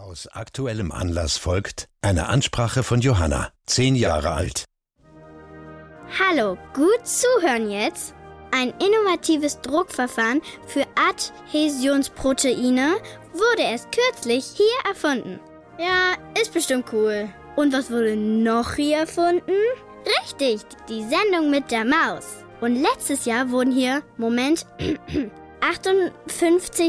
Aus aktuellem Anlass folgt eine Ansprache von Johanna, 10 Jahre alt. Hallo, gut zuhören jetzt. Ein innovatives Druckverfahren für Adhäsionsproteine wurde erst kürzlich hier erfunden. Ja, ist bestimmt cool. Und was wurde noch hier erfunden? Richtig, die Sendung mit der Maus. Und letztes Jahr wurden hier, 58